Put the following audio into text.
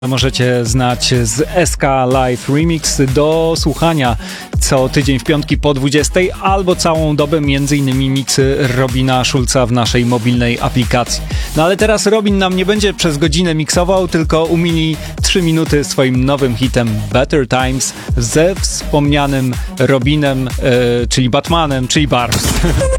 Możecie znać z SK Live Remix do słuchania co tydzień w piątki po 20 albo całą dobę, m.in. miksy Robina Schulza w naszej mobilnej aplikacji. No ale teraz Robin nam nie będzie przez godzinę miksował, tylko umili 3 minuty swoim nowym hitem Better Times ze wspomnianym Robinem, czyli Batmanem, czyli Barbs.